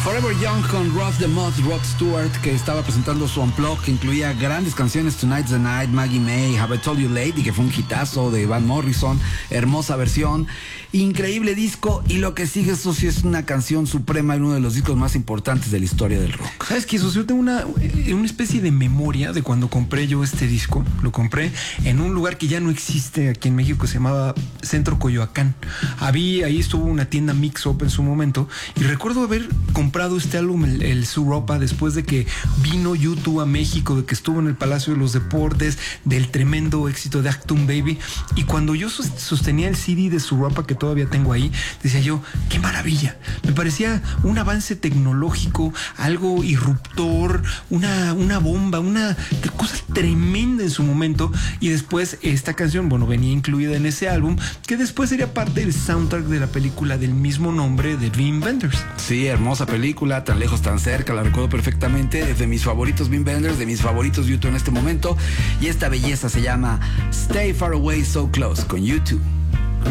Forever Young con Ross the Mod, Rod Stewart, que estaba presentando su unplug, que incluía grandes canciones, Tonight's the Night, Maggie May, Have I Told You Lately, que fue un hitazo de Van Morrison, hermosa versión, increíble disco, y lo que sigue, socio, es una canción suprema en uno de los discos más importantes de la historia del rock. ¿Sabes qué, socio? Tengo una especie de memoria de cuando compré yo este disco. Lo compré en un lugar que ya no existe aquí en México, se llamaba Centro Coyoacán. Ahí estuvo una tienda Mix Up en su momento, y recuerdo haber comprado este álbum, el Suropa, después de que vino YouTube a México, de que estuvo en el Palacio de los Deportes, del tremendo éxito de Actum Baby. Y cuando yo sostenía el CD de Suropa, que todavía tengo ahí, decía yo, qué maravilla. Me parecía un avance tecnológico, algo irruptor, una bomba, una cosa tremenda en su momento. Y después esta canción, bueno, venía incluida en ese álbum, que después sería parte del soundtrack de la película del mismo nombre de Wim Wenders. Sí, hermosa película, Tan lejos, tan cerca, la recuerdo perfectamente, es de mis favoritos Wim Wenders, de mis favoritos YouTube en este momento, y esta belleza se llama Stay Far Away So Close con YouTube.